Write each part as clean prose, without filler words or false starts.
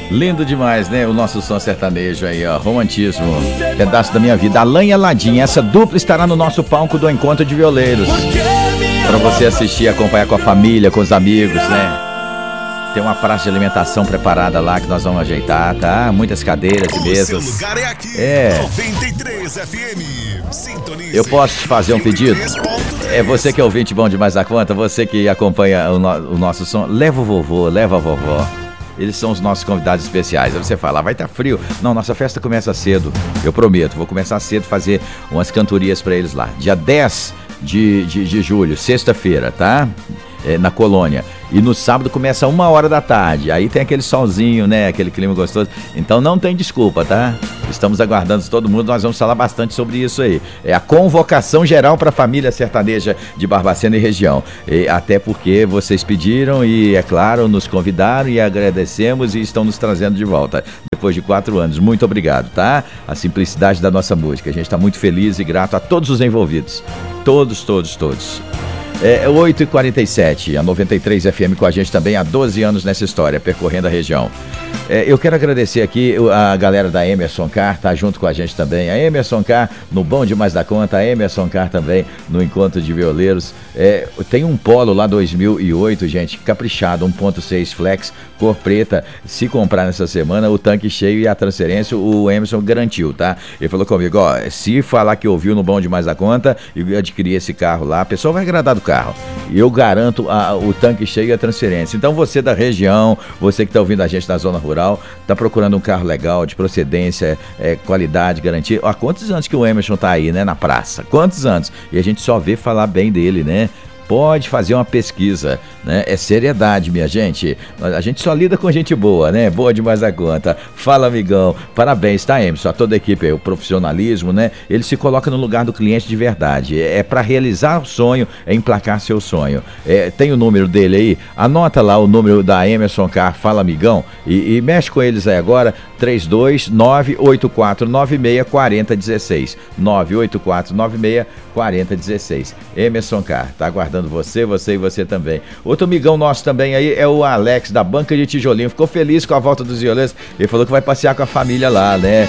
Lindo demais, né? O nosso som sertanejo aí, ó. Romantismo. Pedaço da minha vida. Alain e Aladim. Essa dupla estará no nosso palco do Encontro de Violeiros. Pra você assistir, acompanhar com a família, com os amigos, né? Tem uma praça de alimentação preparada lá que nós vamos ajeitar, tá? Muitas cadeiras e mesas. O seu lugar é aqui. 93 FM. Sintonize. Eu posso te fazer um pedido? É você que é ouvinte bom demais da conta, você que acompanha o nosso som. Leva o vovô, leva a vovó. Eles são os nossos convidados especiais. Aí você fala, vai estar frio. Não, nossa festa começa cedo. Eu prometo, vou começar cedo, fazer umas cantorias pra eles lá. Dia 10 de julho, sexta-feira, tá? Na Colônia. E no sábado começa 1h da tarde. Aí tem aquele solzinho, né? Aquele clima gostoso. Então não tem desculpa, tá? Estamos aguardando todo mundo. Nós vamos falar bastante sobre isso aí. É a convocação geral para a família sertaneja de Barbacena e região. Até porque vocês pediram e, é claro, nos convidaram e agradecemos e estão nos trazendo de volta. Depois de 4 anos. Muito obrigado, tá? A simplicidade da nossa música. A gente está muito feliz e grato a todos os envolvidos. Todos. 8h47, a 93 FM com a gente também há 12 anos nessa história, percorrendo a região. Eu quero agradecer aqui a galera da Emerson Car, tá junto com a gente também. A Emerson Car no Bom Demais da Conta, a Emerson Car também no Encontro de Violeiros. Tem um Polo lá 2008, gente, caprichado, 1.6 flex, cor preta. Se comprar nessa semana, o tanque cheio e a transferência, o Emerson garantiu, tá? Ele falou comigo, ó, se falar que ouviu no Bom Demais da Conta e adquirir esse carro lá, a pessoa vai agradar do carro. E eu garanto o tanque cheio e a transferência. Então você da região, você que está ouvindo a gente da zona rural, está procurando um carro legal, de procedência, qualidade, garantia. Há quantos anos que o Emerson tá aí, né, na praça? Quantos anos? E a gente só vê falar bem dele, né? Pode fazer uma pesquisa, né? É seriedade, minha gente. A gente só lida com gente boa, né? Boa demais da conta. Fala, amigão. Parabéns, tá, Emerson? A toda a equipe, o profissionalismo, né? Ele se coloca no lugar do cliente de verdade. É para realizar o sonho, é emplacar seu sonho. Tem o número dele aí? Anota lá o número da Emerson Car, Fala, amigão, e mexe com eles aí agora. 32984964016. 984964016. Emerson Car, tá aguardando você e você também. Outro amigão nosso também aí é o Alex, da Banca de Tijolinho. Ficou feliz com a volta dos violeiros. Ele falou que vai passear com a família lá, né?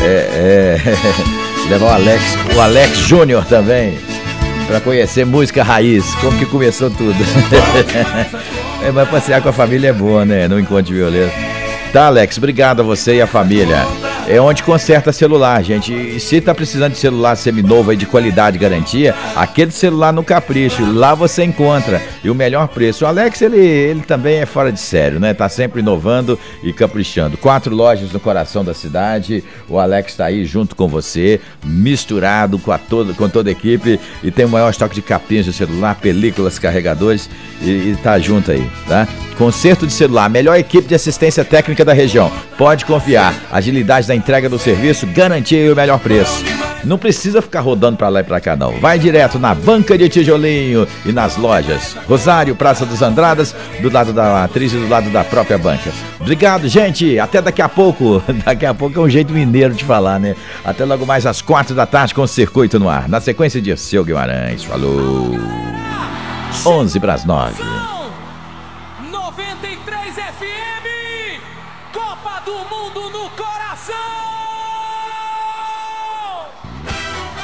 Levar o Alex Júnior também, pra conhecer música raiz, como que começou tudo. Mas passear com a família é boa, né? No Encontro de Violeiro. Tá, Alex, obrigado a você e a família. É onde conserta celular, gente. E se tá precisando de celular seminovo aí de qualidade e garantia, aquele celular no Capricho, lá você encontra. E o melhor preço. O Alex, ele também é fora de sério, né? Tá sempre inovando e caprichando. 4 lojas no coração da cidade. O Alex tá aí junto com você, misturado com toda a equipe. E tem o maior estoque de capinhas de celular, películas, carregadores. E tá junto aí, tá? Conserto de celular, melhor equipe de assistência técnica da região. Pode confiar. Agilidade da entrega do serviço, garantia e o melhor preço. Não precisa ficar rodando pra lá e pra cá, não. Vai direto na Banca de Tijolinho e nas lojas Rosário, Praça dos Andradas, do lado da Matriz e do lado da própria banca. Obrigado, gente. Até daqui a pouco. Daqui a pouco é um jeito mineiro de falar, né? Até logo mais às 4 da tarde com o Circuito no ar. Na sequência de Seu Guimarães. Falou. 11:09. 93 FM, Copa do Mundo no coração.